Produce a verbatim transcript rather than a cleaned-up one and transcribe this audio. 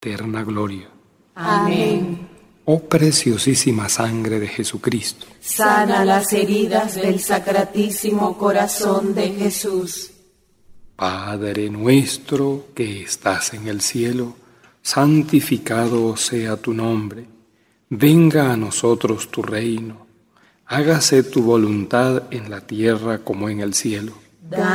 eterna gloria. Amén. Oh preciosísima sangre de Jesucristo, Sana las heridas del Sacratísimo Corazón de Jesús. Padre nuestro que estás en el cielo, santificado sea tu nombre. Venga a nosotros tu reino. Hágase tu voluntad en la tierra como en el cielo.